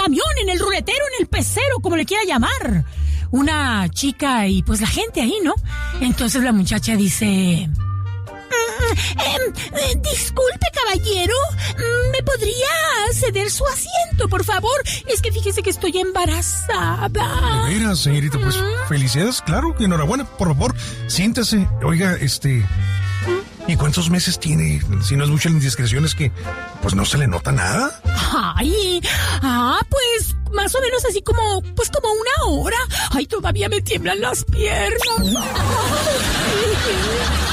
camión, en el ruletero, en el pecero, como le quiera llamar. Una chica y pues la gente ahí, ¿no? Entonces la muchacha dice... disculpe, caballero, ¿me podría ceder su asiento, por favor? Es que fíjese que estoy embarazada. De veras, señorita, pues felicidades, claro, enhorabuena, por favor, siéntese. Oiga, ¿y cuántos meses tiene? Si no es mucha la indiscreción, es que pues no se le nota nada. Ay, pues más o menos así como una hora. Ay, todavía me tiemblan las piernas. Ay.